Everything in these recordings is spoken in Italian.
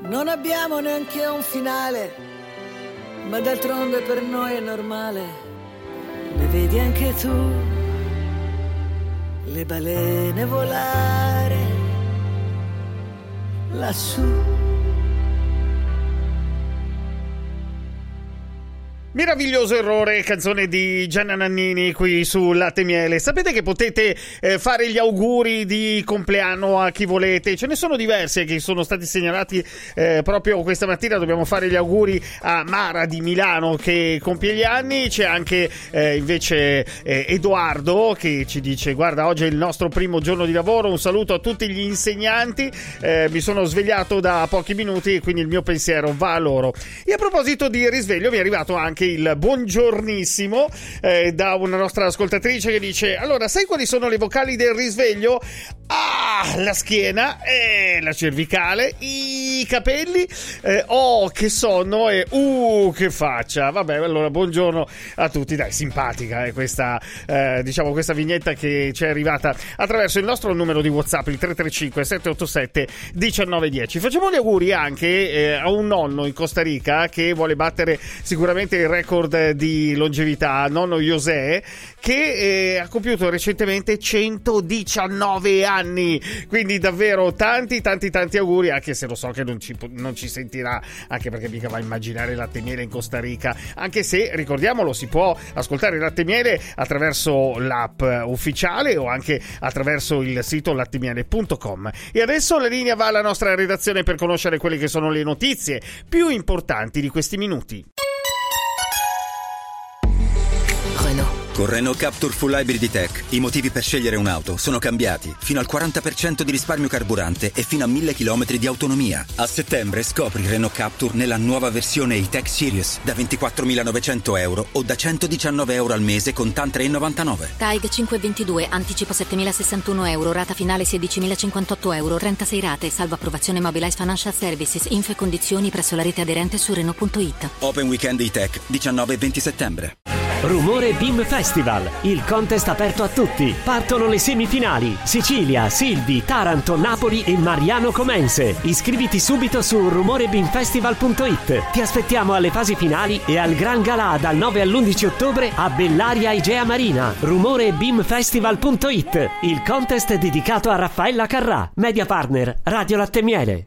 Non abbiamo neanche un finale, ma d'altronde per noi è normale. Le vedi anche tu, le balene volare lassù. Meraviglioso errore, canzone di Gianna Nannini qui su Latte e Miele. Sapete che potete fare gli auguri di compleanno a chi volete? Ce ne sono diversi che sono stati segnalati proprio questa mattina. Dobbiamo fare gli auguri a Mara di Milano che compie gli anni. C'è anche invece Edoardo che ci dice: guarda, oggi è il nostro primo giorno di lavoro, un saluto a tutti gli insegnanti, mi sono svegliato da pochi minuti e quindi il mio pensiero va a loro. E a proposito di risveglio mi è arrivato anche il buongiornissimo da una nostra ascoltatrice che dice: allora, sai quali sono le vocali del risveglio? La schiena, la cervicale, i capelli, che sonno e che faccia. Vabbè, allora buongiorno a tutti. Dai, simpatica questa diciamo questa vignetta che ci è arrivata attraverso il nostro numero di WhatsApp, il 335 787 1910. Facciamo gli auguri anche a un nonno in Costa Rica che vuole battere sicuramente il record di longevità, nonno José, che ha compiuto recentemente 119 anni, quindi davvero tanti auguri, anche se lo so che non ci sentirà, anche perché mica va a immaginare Latte e Miele in Costa Rica, anche se, ricordiamolo, si può ascoltare Latte e Miele attraverso l'app ufficiale o anche attraverso il sito lattemiele.com. E adesso la linea va alla nostra redazione per conoscere quelle che sono le notizie più importanti di questi minuti. Con Renault Captur Full Hybrid Tech i motivi per scegliere un'auto sono cambiati. Fino al 40% di risparmio carburante e fino a 1000 km di autonomia. A settembre scopri Renault Captur nella nuova versione E-Tech Series da 24.900 euro o da 119 euro al mese con TAN 3,99. TAIG 522, anticipo 7.061 euro, rata finale 16.058 euro, 36 rate, salvo approvazione Mobilize Financial Services, info e condizioni presso la rete aderente su Renault.it. Open Weekend E-Tech 19 e 20 settembre. Rumore BIM Festival, il contest aperto a tutti. Partono le semifinali: Sicilia, Silvi, Taranto, Napoli e Mariano Comense. Iscriviti subito su rumorebimfestival.it. Ti aspettiamo alle fasi finali e al Gran Galà dal 9 all'11 ottobre a Bellaria Igea Marina. Rumorebimfestival.it, il contest dedicato a Raffaella Carrà, media partner Radio Latte e Miele.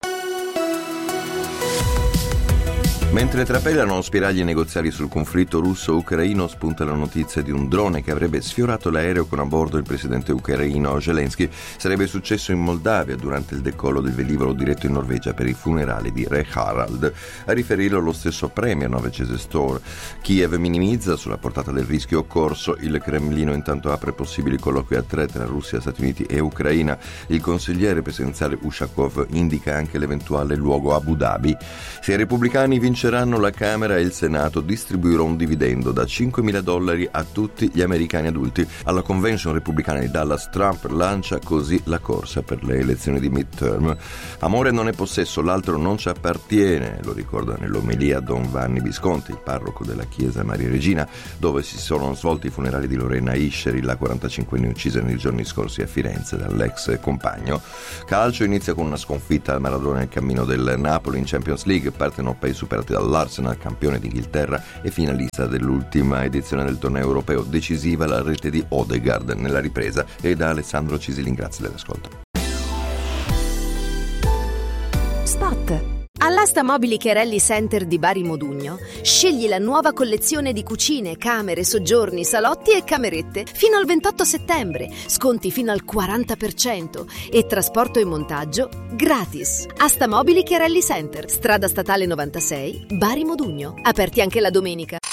Mentre trapelano spiragli negoziali sul conflitto russo-ucraino, spunta la notizia di un drone che avrebbe sfiorato l'aereo con a bordo il presidente ucraino Zelensky. Sarebbe successo in Moldavia durante il decollo del velivolo diretto in Norvegia per i funerali di Re Harald. A riferirlo lo stesso premier norvegese Støre. Kiev minimizza sulla portata del rischio corso. Il Cremlino intanto apre possibili colloqui a tre tra Russia, Stati Uniti e Ucraina. Il consigliere presidenziale Ushakov indica anche l'eventuale luogo Abu Dhabi. Se i repubblicani vinceranno la Camera e il Senato, distribuirà un dividendo da $5.000 a tutti gli americani adulti. Alla convention repubblicana di Dallas, Trump lancia così la corsa per le elezioni di midterm. Amore non è possesso, l'altro non ci appartiene, lo ricorda nell'omelia Don Vanni Visconti, il parroco della chiesa Maria Regina, dove si sono svolti i funerali di Lorena Ischeri, la 45enne uccisa nei giorni scorsi a Firenze dall'ex compagno. Calcio inizia con una sconfitta al Maradona nel cammino del Napoli in Champions League, partenopei superati dall'Arsenal, campione d'Inghilterra e finalista dell'ultima edizione del torneo europeo. Decisiva la rete di Odegaard nella ripresa. E da Alessandro Cisilin, grazie dell'ascolto. Spot. All'asta Mobili Cherelli Center di Bari Modugno scegli la nuova collezione di cucine, camere, soggiorni, salotti e camerette fino al 28 settembre, sconti fino al 40% e trasporto e montaggio gratis. Asta Mobili Cherelli Center, strada statale 96, Bari Modugno, aperti anche la domenica.